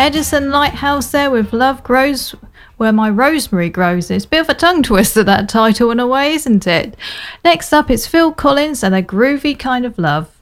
Edison Lighthouse there with Love Grows Where My Rosemary Grows. It's a bit of a tongue twister, that title, in a way, isn't it? Next up, it's Phil Collins and A Groovy Kind of Love.